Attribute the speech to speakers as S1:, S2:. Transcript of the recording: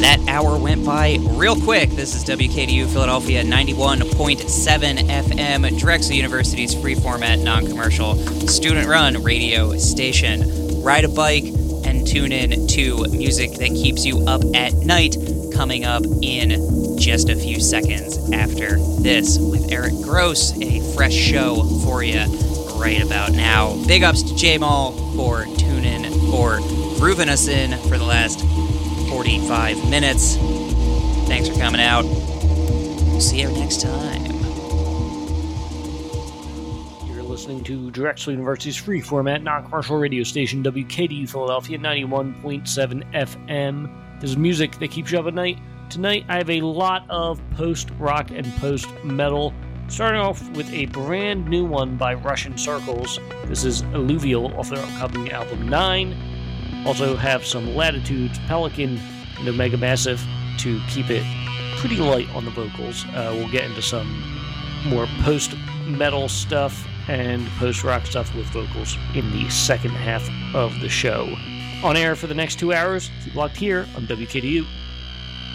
S1: That hour went by real quick. This is WKDU Philadelphia 91.7 FM, Drexel University's free-format, non-commercial, student-run radio station. Ride a bike and tune in to music that keeps you up at night, coming up in just a few seconds after this with Eric Gross, a fresh show for you right about now. Big ups to J-Mall for tuning or grooving us in for the last 45 minutes. Thanks for coming out. We'll see you next time.
S2: You're listening to Drexel University's free-format, non-commercial radio station, WKDU Philadelphia 91.7 FM. There's music that keeps you up at night. Tonight, I have a lot of post-rock and post-metal, starting off with a brand new one by Russian Circles. This is Alluvial off their upcoming album 9. Also have some Latitudes, Pelican, and Omega Massive to keep it pretty light on the vocals. We'll get into some more post-metal stuff and post-rock stuff with vocals in the second half of the show. On air for the next 2 hours, keep locked here on WKDU.